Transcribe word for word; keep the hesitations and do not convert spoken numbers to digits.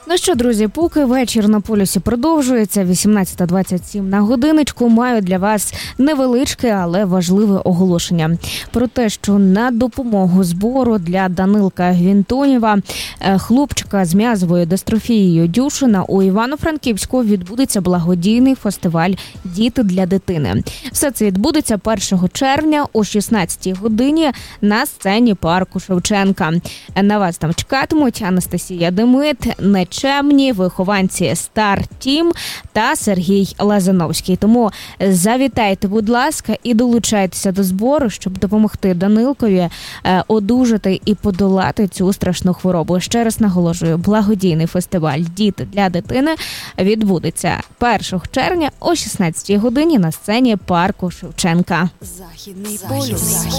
Ну що, друзі, поки вечір на полюсі продовжується, вісімнадцята двадцять сім на годиночку, маю для вас невеличке, але важливе оголошення. Про те, що на допомогу збору для Данилка Гвінтонєва, хлопчика з м'язовою дистрофією Дюшена, у Івано-Франківську відбудеться благодійний фестиваль «Діти для дитини». Все це відбудеться першого червня о шістнадцятій годині на сцені парку Шевченка. На вас там чекатимуть Анастасія Демит, Нечемні, вихованці Стар Тім та Сергій Лазановський. Тому завітайте, будь ласка, і долучайтеся до збору, щоб допомогти Данилкові одужати і подолати цю страшну хворобу. Ще раз наголошую, благодійний фестиваль «Діти для дитини» відбудеться першого червня о шістнадцятій годині на сцені парку Шевченка. Західний полюс.